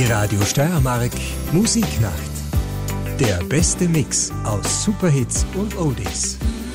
Radio Steiermark Musiknacht. Der beste Mix aus Superhits und Oldies.